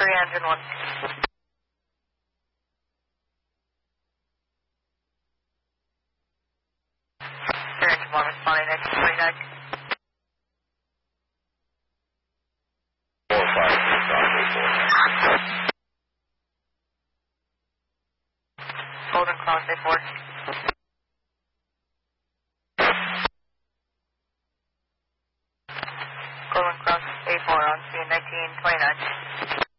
3 engine 1. Engine 1 responding, next 29. 453, Golden Cross A4. Golden Cross A4 on scene 1929.